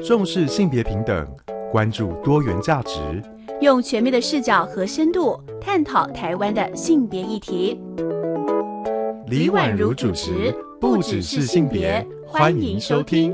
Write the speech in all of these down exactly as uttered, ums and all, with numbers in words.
重视性别平等，关注多元价值， 用全面的视角和深度探讨台湾的性别议题。 李婉如主持，不只是性别，欢迎收听。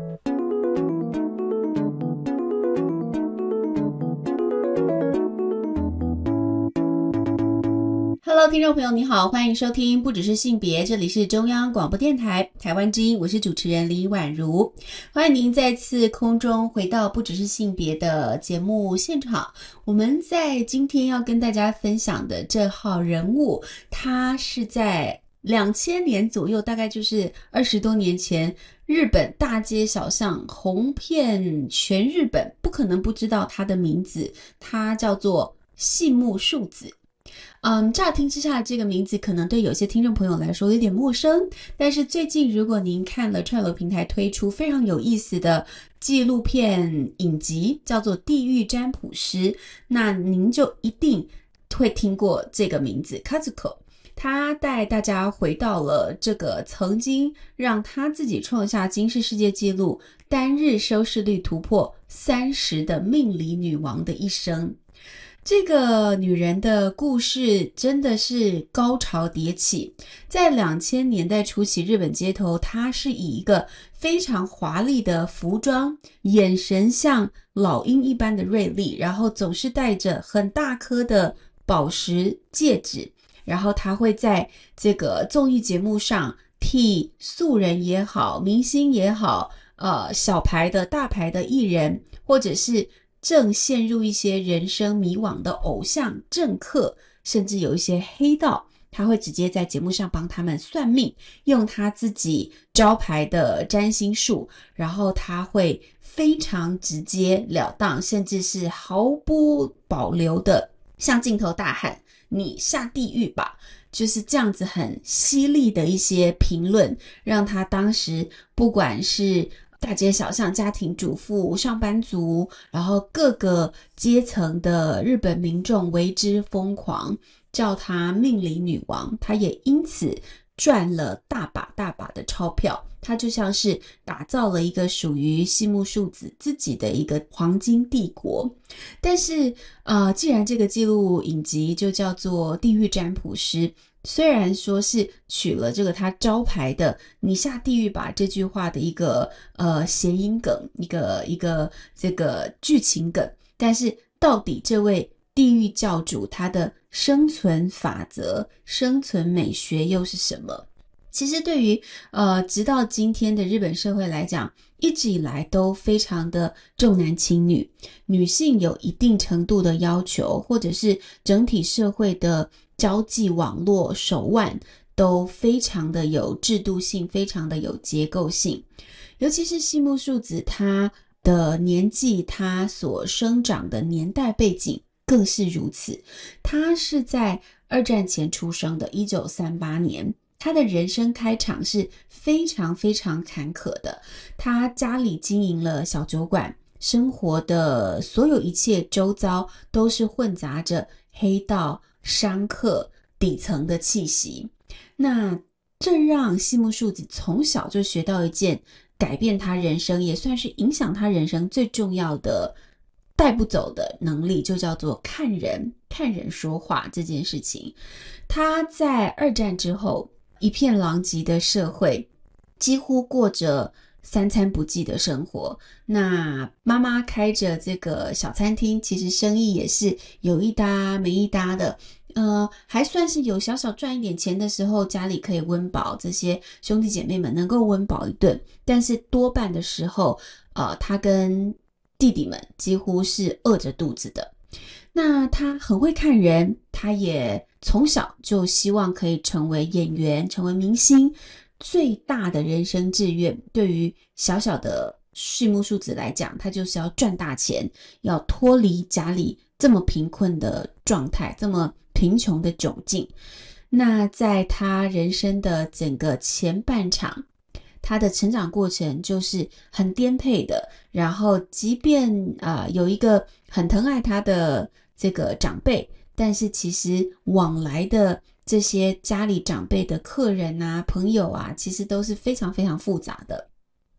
Hello， 听众朋友你好，欢迎收听不只是性别，这里是中央广播电台台湾之音，我是主持人李婉如，欢迎您再次空中回到不只是性别的节目现场。我们在今天要跟大家分享的这号人物，他是在两千年左右，大概就是二十多年前，日本大街小巷红遍全日本，不可能不知道他的名字，他叫做细木树子。嗯，乍听之下这个名字可能对有些听众朋友来说有点陌生，但是最近如果您看了串流平台推出非常有意思的纪录片影集，叫做《地狱占卜师》，那您就一定会听过这个名字 Kazuko。他带大家回到了这个曾经让他自己创下金氏世界纪录，单日收视率突破三十的命理女王的一生。这个女人的故事真的是高潮迭起，在两千年代初期日本街头，她是以一个非常华丽的服装，眼神像老鹰一般的锐利，然后总是戴着很大颗的宝石戒指，然后她会在这个综艺节目上替素人也好，明星也好，呃，小牌的大牌的艺人，或者是正陷入一些人生迷惘的偶像政客，甚至有一些黑道，他会直接在节目上帮他们算命，用他自己招牌的占星术，然后他会非常直截了当，甚至是毫不保留的向镜头大喊你下地狱吧，就是这样子很犀利的一些评论，让他当时不管是大街小巷家庭主妇、上班族，然后各个阶层的日本民众为之疯狂，叫她命理女王。她也因此赚了大把大把的钞票，她就像是打造了一个属于细木树子自己的一个黄金帝国。但是呃，既然这个纪录影集就叫做地狱占卜师，虽然说是取了这个他招牌的你下地狱吧这句话的一个呃谐音梗，一个一个这个剧情梗，但是到底这位地狱教主他的生存法则、生存美学又是什么？其实对于呃直到今天的日本社会来讲，一直以来都非常的重男轻女，女性有一定程度的要求，或者是整体社会的交际网络手腕都非常的有制度性，非常的有结构性。尤其是细木树子，她的年纪，她所生长的年代背景更是如此。她是在二战前出生的，一九三八年。他的人生开场是非常非常坎坷的，他家里经营了小酒馆，生活的所有一切周遭都是混杂着黑道、商客、底层的气息。那这让细木树子从小就学到一件改变他人生，也算是影响他人生最重要的带不走的能力，就叫做看人看人说话这件事情。他在二战之后一片狼藉的社会，几乎过着三餐不继的生活。那妈妈开着这个小餐厅，其实生意也是有一搭没一搭的，呃，还算是有小小赚一点钱的时候，家里可以温饱这些兄弟姐妹们能够温饱一顿，但是多半的时候，呃，他跟弟弟们几乎是饿着肚子的。那他很会看人，他也从小就希望可以成为演员，成为明星。最大的人生志愿对于小小的细木树子来讲，他就是要赚大钱，要脱离家里这么贫困的状态，这么贫穷的窘境。那在他人生的整个前半场，他的成长过程就是很颠沛的，然后即便呃有一个很疼爱他的这个长辈，但是其实往来的这些家里长辈的客人啊、朋友啊，其实都是非常非常复杂的。自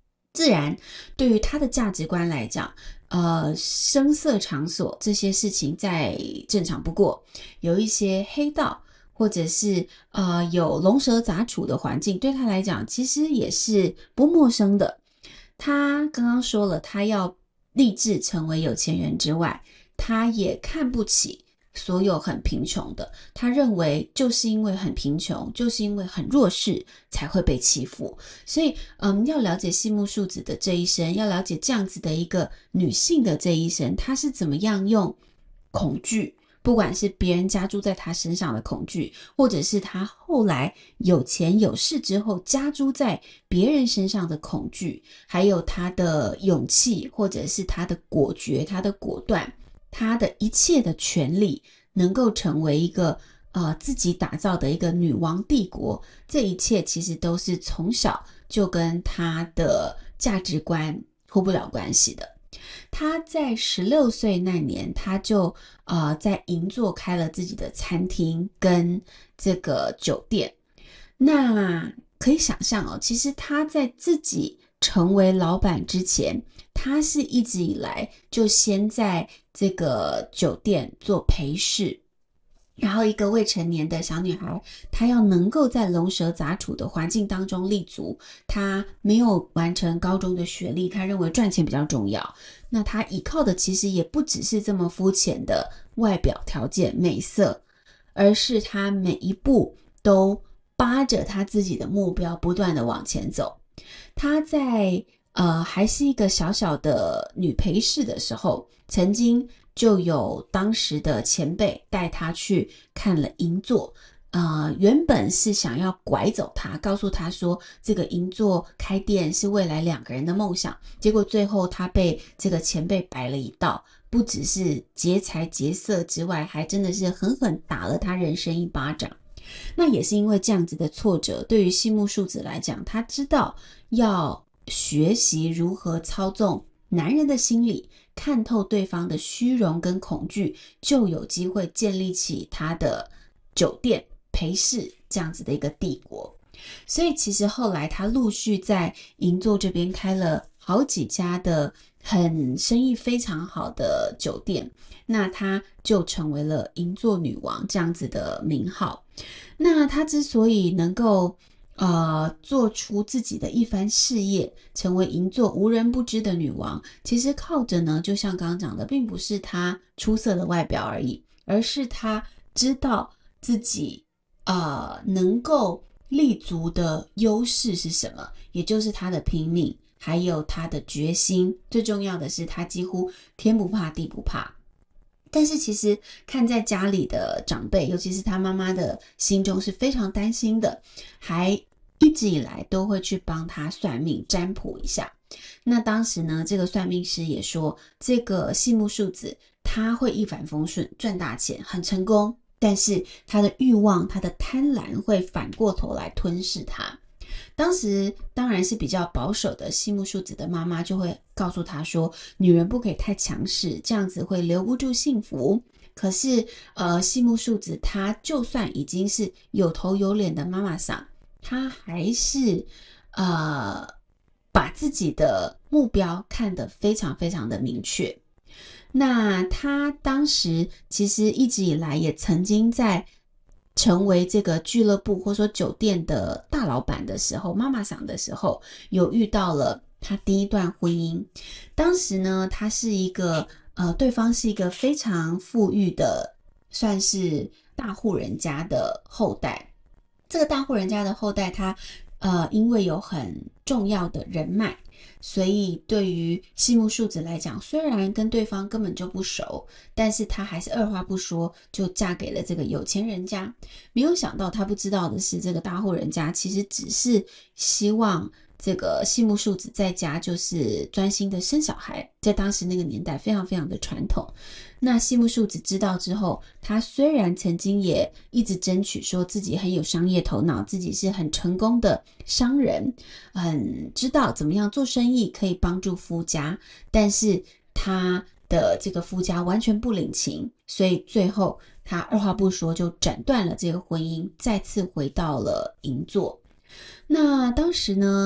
自然对于他的价值观来讲，呃，声色场所这些事情再正常不过，有一些黑道或者是呃有龙蛇杂处的环境，对他来讲其实也是不陌生的。他刚刚说了，他要立志成为有钱人之外，他也看不起所有很贫穷的，他认为就是因为很贫穷，就是因为很弱势才会被欺负。所以嗯，要了解细木树子的这一生，要了解这样子的一个女性的这一生，她是怎么样用恐惧，不管是别人加诸在她身上的恐惧，或者是她后来有钱有势之后加诸在别人身上的恐惧，还有她的勇气，或者是她的果决，她的果断，她的一切的权利，能够成为一个呃自己打造的一个女王帝国，这一切其实都是从小就跟她的价值观脱不了关系的。她在十六岁那年，她就呃在银座开了自己的餐厅跟这个酒店。那可以想象哦，其实她在自己成为老板之前，她是一直以来就先在这个酒店做陪侍，然后一个未成年的小女孩，她要能够在龙蛇杂处的环境当中立足，她没有完成高中的学历，她认为赚钱比较重要，那她依靠的其实也不只是这么肤浅的外表条件美色，而是她每一步都扒着她自己的目标不断的往前走。她在呃还是一个小小的女陪侍的时候，曾经就有当时的前辈带她去看了银座，呃，原本是想要拐走她，告诉她说这个银座开店是未来两个人的梦想，结果最后她被这个前辈摆了一道，不只是劫财劫色之外，还真的是狠狠打了她人生一巴掌。那也是因为这样子的挫折，对于细木树子来讲，她知道要学习如何操纵男人的心理，看透对方的虚荣跟恐惧，就有机会建立起他的酒店陪侍这样子的一个帝国。所以其实后来他陆续在银座这边开了好几家的很生意非常好的酒店，那他就成为了银座女王这样子的名号。那他之所以能够呃，做出自己的一番事业，成为银座无人不知的女王，其实靠着呢，就像刚刚讲的，并不是她出色的外表而已，而是她知道自己呃能够立足的优势是什么，也就是她的拼命，还有她的决心。最重要的是，她几乎天不怕地不怕。但是其实看在家里的长辈，尤其是他妈妈的心中是非常担心的，还一直以来都会去帮他算命占卜一下。那当时呢，这个算命师也说，这个细木树子他会一帆风顺，赚大钱，很成功，但是他的欲望，他的贪婪会反过头来吞噬他。当时当然是比较保守的细木树子的妈妈就会告诉他说，女人不可以太强势，这样子会留不住幸福。可是呃，细木树子她就算已经是有头有脸的妈妈桑，她还是呃把自己的目标看得非常非常的明确。那她当时其实一直以来也曾经在成为这个俱乐部或说酒店的大老板的时候，妈妈桑的时候，有遇到了他第一段婚姻。当时呢，他是一个呃，对方是一个非常富裕的，算是大户人家的后代。这个大户人家的后代，他呃，因为有很重要的人脉，所以对于细木树子来讲，虽然跟对方根本就不熟，但是她还是二话不说就嫁给了这个有钱人家。没有想到她不知道的是，这个大户人家其实只是希望这个细木树子在家就是专心的生小孩，在当时那个年代非常非常的传统。那细木树子知道之后，他虽然曾经也一直争取说自己很有商业头脑，自己是很成功的商人，很知道怎么样做生意可以帮助夫家，但是他的这个夫家完全不领情，所以最后他二话不说就斩断了这个婚姻，再次回到了银座。那当时呢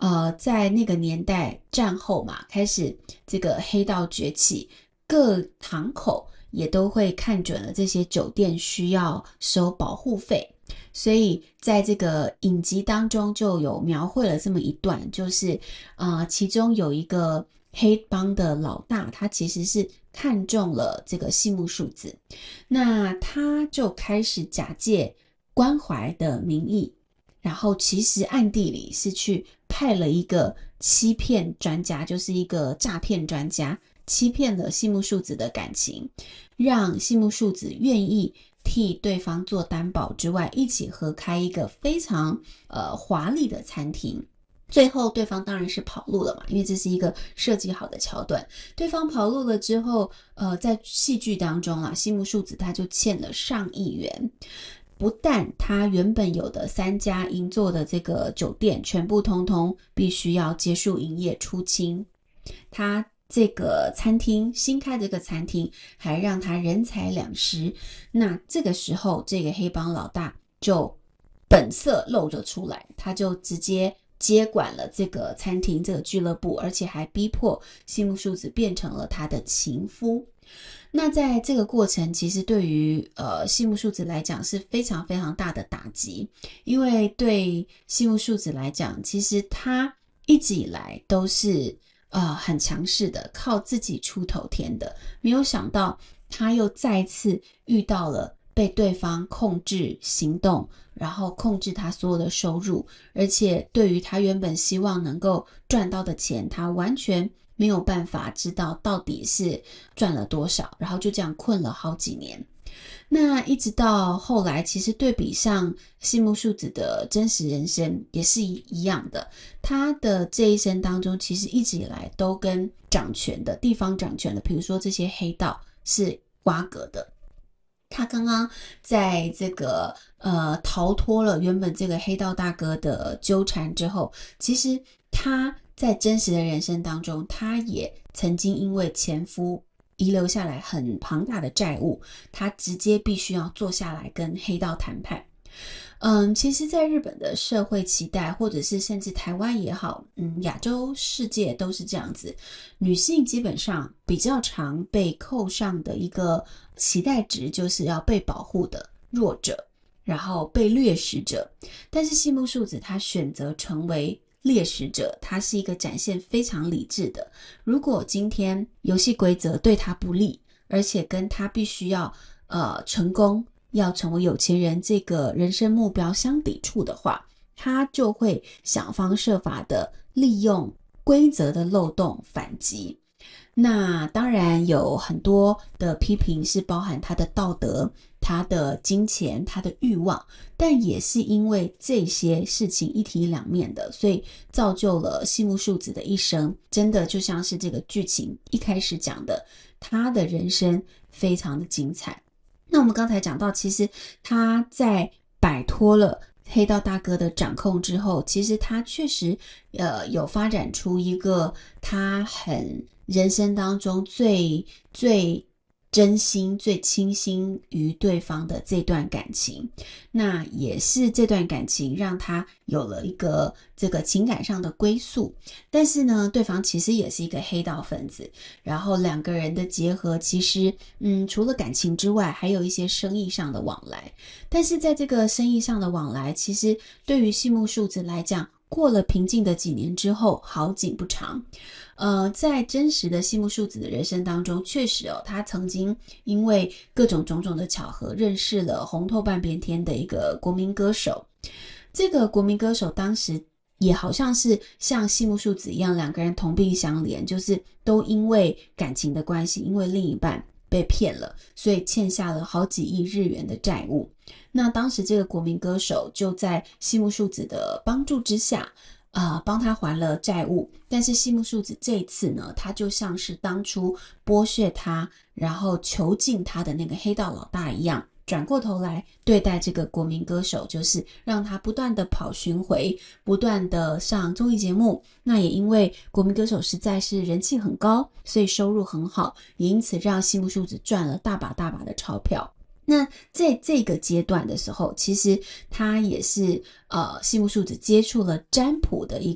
呃，在那个年代战后嘛，开始这个黑道崛起，各堂口也都会看准了这些酒店需要收保护费，所以在这个影集当中就有描绘了这么一段，就是呃，其中有一个黑帮的老大，他其实是看中了这个细木树子，那他就开始假借关怀的名义，然后其实暗地里是去派了一个欺骗专家，就是一个诈骗专家，欺骗了细木树子的感情，让细木树子愿意替对方做担保之外，一起合开一个非常呃华丽的餐厅。最后对方当然是跑路了嘛，因为这是一个设计好的桥段。对方跑路了之后，呃，在戏剧当中啊，细木树子他就欠了上亿元。不但他原本有的三家银座的这个酒店全部通通必须要结束营业出清，他这个餐厅新开这个餐厅还让他人财两失。那这个时候这个黑帮老大就本色露了出来，他就直接接管了这个餐厅这个俱乐部，而且还逼迫细木树子变成了他的情夫。那在这个过程其实对于呃细木树子来讲是非常非常大的打击，因为对细木树子来讲，其实他一直以来都是呃很强势的，靠自己出头天的，没有想到他又再次遇到了被对方控制行动，然后控制他所有的收入，而且对于他原本希望能够赚到的钱，他完全没有办法知道到底是赚了多少，然后就这样困了好几年。那一直到后来，其实对比上细木树子的真实人生也是一样的，他的这一生当中其实一直以来都跟掌权的地方掌权的，比如说这些黑道是瓜葛的。他刚刚在这个呃逃脱了原本这个黑道大哥的纠缠之后，其实他在真实的人生当中，他也曾经因为前夫遗留下来很庞大的债务，他直接必须要坐下来跟黑道谈判。嗯，其实在日本的社会期待，或者是甚至台湾也好，嗯，亚洲世界都是这样子，女性基本上比较常被扣上的一个期待值，就是要被保护的弱者，然后被掠食者。但是细木树子她选择成为猎食者，他是一个展现非常理智的，如果今天游戏规则对他不利，而且跟他必须要呃成功要成为有钱人这个人生目标相抵触的话，他就会想方设法的利用规则的漏洞反击。那当然有很多的批评是包含他的道德，他的金钱，他的欲望，但也是因为这些事情一体两面的，所以造就了细木树子的一生，真的就像是这个剧情一开始讲的，他的人生非常的精彩。那我们刚才讲到，其实他在摆脱了黑道大哥的掌控之后，其实他确实呃有发展出一个他很人生当中最最真心最倾心于对方的这段感情，那也是这段感情让他有了一个这个情感上的归宿。但是呢，对方其实也是一个黑道分子，然后两个人的结合其实嗯，除了感情之外还有一些生意上的往来。但是在这个生意上的往来，其实对于细木树子来讲，过了平静的几年之后，好景不长。呃，在真实的细木树子的人生当中，确实哦，他曾经因为各种种种的巧合，认识了红透半边天的一个国民歌手。这个国民歌手当时也好像是像细木树子一样，两个人同病相怜，就是都因为感情的关系，因为另一半被骗了，所以欠下了好几亿日元的债务。那当时这个国民歌手就在细木树子的帮助之下呃，帮他还了债务。但是细木树子这一次呢，他就像是当初剥削他然后囚禁他的那个黑道老大一样，转过头来对待这个国民歌手，就是让他不断的跑巡回，不断的上综艺节目。那也因为国民歌手实在是人气很高，所以收入很好，也因此让细木树子赚了大把大把的钞票。那在这个阶段的时候，其实他也是呃细木树子接触了占卜的一个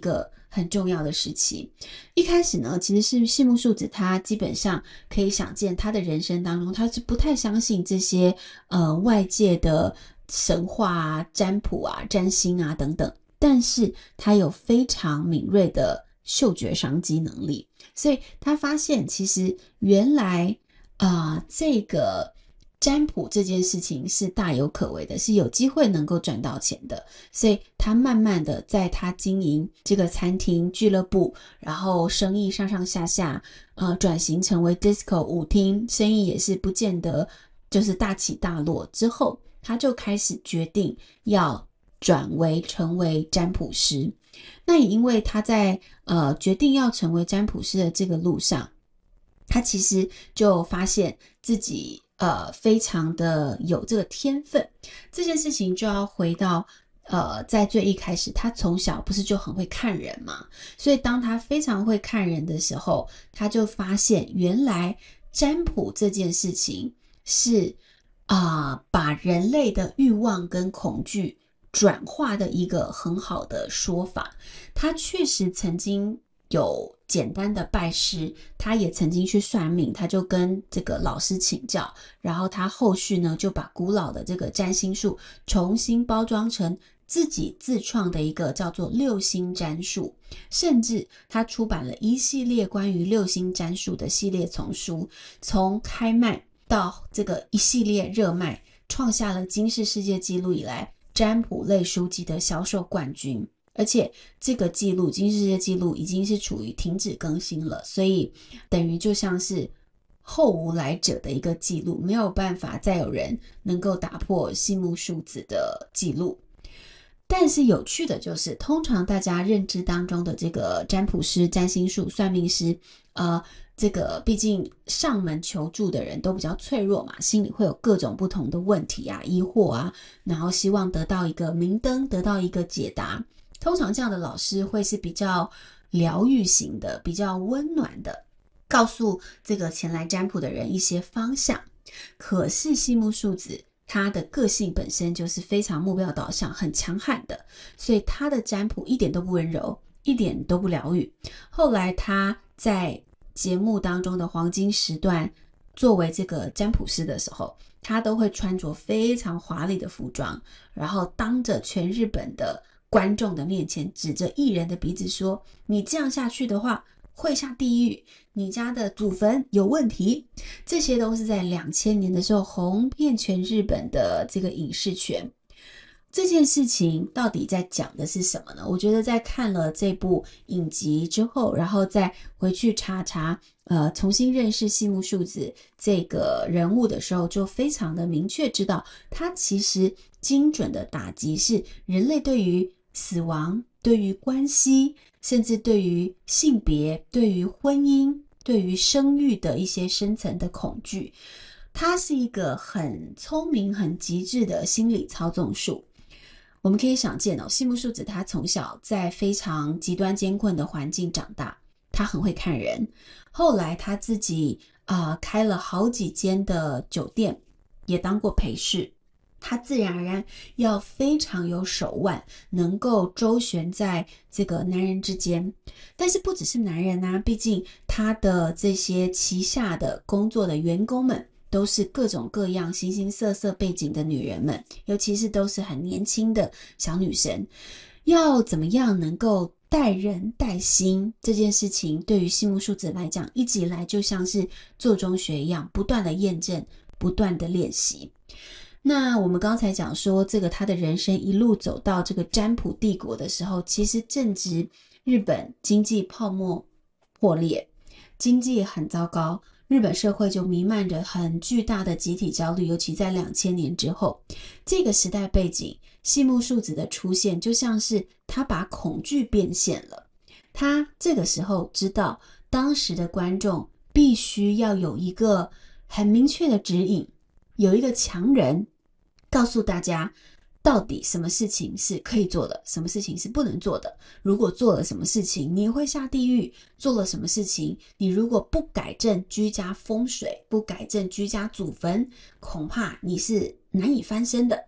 很重要的时期。一开始呢，其实是细木树子他基本上可以想见他的人生当中，他是不太相信这些呃外界的神话啊、占卜啊、占星啊等等，但是他有非常敏锐的嗅觉商机能力，所以他发现其实原来啊、呃、这个占卜这件事情是大有可为的，是有机会能够赚到钱的，所以他慢慢的在他经营这个餐厅俱乐部，然后生意上上下下呃，转型成为 disco 舞厅，生意也是不见得就是大起大落之后，他就开始决定要转为成为占卜师。那也因为他在呃决定要成为占卜师的这个路上，他其实就发现自己呃非常的有这个天分。这件事情就要回到呃在最一开始，他从小不是就很会看人嘛，所以当他非常会看人的时候，他就发现原来占卜这件事情是啊、呃、把人类的欲望跟恐惧转化的一个很好的说法。他确实曾经有简单的拜师，他也曾经去算命，他就跟这个老师请教，然后他后续呢就把古老的这个占星术重新包装成自己自创的一个叫做六星占术，甚至他出版了一系列关于六星占术的系列丛书，从开卖到这个一系列热卖，创下了金氏世界纪录以来占卜类书籍的销售冠军。而且这个记录金氏世界纪录已经是处于停止更新了，所以等于就像是后无来者的一个记录，没有办法再有人能够打破细木树子的记录。但是有趣的就是，通常大家认知当中的这个占卜师、占星术、算命师，呃，这个毕竟上门求助的人都比较脆弱嘛，心里会有各种不同的问题啊、疑惑啊，然后希望得到一个明灯，得到一个解答。通常这样的老师会是比较疗愈型的，比较温暖的，告诉这个前来占卜的人一些方向。可是细木树子他的个性本身就是非常目标导向，很强悍的，所以他的占卜一点都不温柔，一点都不疗愈。后来他在节目当中的黄金时段作为这个占卜师的时候，他都会穿着非常华丽的服装，然后当着全日本的观众的面前指着艺人的鼻子说，你这样下去的话会下地狱，你家的祖坟有问题。这些都是在两千年的时候红遍全日本的这个影视圈。这件事情到底在讲的是什么呢？我觉得在看了这部影集之后，然后再回去查查呃，重新认识细木树子这个人物的时候，就非常的明确知道，他其实精准的打击是人类对于死亡、对于关系，甚至对于性别、对于婚姻、对于生育的一些深层的恐惧。它是一个很聪明、很极致的心理操纵术。我们可以想见哦，细木树子他从小在非常极端艰困的环境长大，他很会看人。后来他自己啊、呃、开了好几间的酒店，也当过陪侍。他自然而然要非常有手腕，能够周旋在这个男人之间。但是不只是男人啊，毕竟他的这些旗下的工作的员工们都是各种各样形形色色背景的女人们，尤其是都是很年轻的小女生。要怎么样能够带人带心，这件事情对于细木树子来讲，一直以来就像是做中学一样，不断的验证，不断的练习。那我们刚才讲说，这个他的人生一路走到这个占卜帝国的时候，其实正值日本经济泡沫破裂，经济很糟糕，日本社会就弥漫着很巨大的集体焦虑，尤其在两千年之后。这个时代背景，细木树子的出现就像是他把恐惧变现了。他这个时候知道，当时的观众必须要有一个很明确的指引，有一个强人告诉大家到底什么事情是可以做的，什么事情是不能做的。如果做了什么事情你会下地狱，做了什么事情你如果不改正居家风水，不改正居家祖坟，恐怕你是难以翻身的。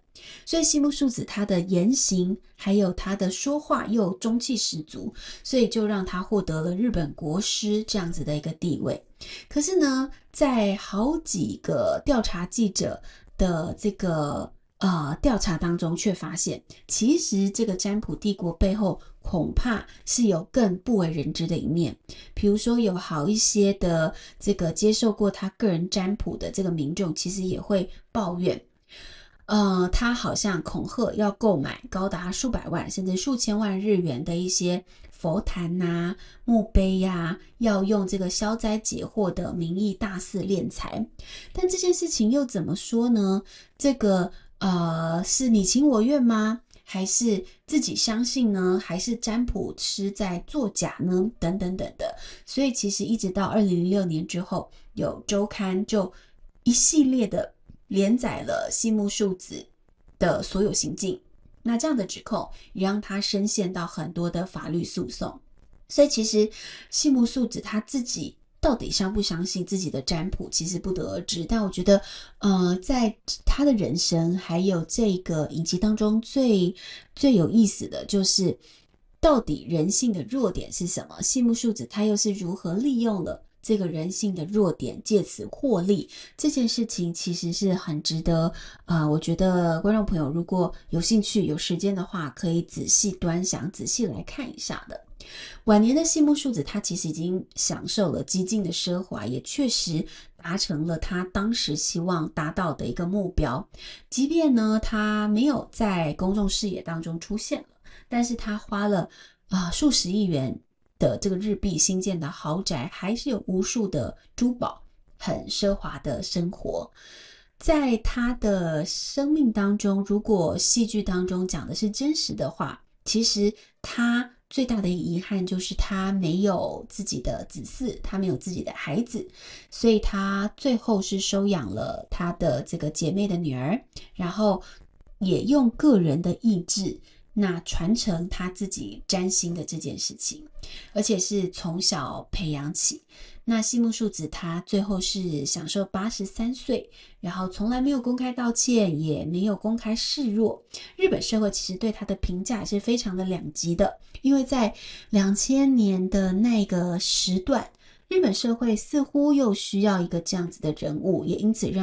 所以西木树子他的言行还有他的说话又中气十足，所以就让他获得了日本国师这样子的一个地位。可是呢，在好几个调查记者的这个呃调查当中，却发现其实这个占卜帝国背后恐怕是有更不为人知的一面。比如说有好一些的这个接受过他个人占卜的这个民众，其实也会抱怨呃，他好像恐吓要购买高达数百万甚至数千万日元的一些佛坛啊、墓碑啊，要用这个消灾解惑的名义大肆敛财。但这件事情又怎么说呢？这个呃，是你情我愿吗？还是自己相信呢？还是占卜师在作假呢？等等等的。所以其实一直到二零零六年之后，有周刊就一系列的连载了西木树子的所有行径，那这样的指控也让他深陷到很多的法律诉讼。所以其实西木树子他自己到底相不相信自己的占卜，其实不得而知。但我觉得呃，在他的人生还有这个影集当中最最有意思的就是到底人性的弱点是什么，西木树子他又是如何利用了这个人性的弱点，借此获利。这件事情其实是很值得呃，我觉得观众朋友如果有兴趣有时间的话，可以仔细端详仔细来看一下的。晚年的西木树子他其实已经享受了极尽的奢华，也确实达成了他当时希望达到的一个目标。即便呢他没有在公众视野当中出现了，但是他花了啊、呃、数十亿元的这个日币新建的豪宅，还是有无数的珠宝，很奢华的生活。在他的生命当中，如果戏剧当中讲的是真实的话，其实他最大的一个遗憾就是他没有自己的子嗣，他没有自己的孩子，所以他最后是收养了他的这个姐妹的女儿，然后也用个人的意志那传承他自己占星的这件事情，而且是从小培养起。那西木树子他最后是享受八十三岁，然后从来没有公开道歉，也没有公开示弱。日本社会其实对他的评价是非常的两极的，因为在两千年的那个时段，日本社会似乎又需要一个这样子的人物，也因此让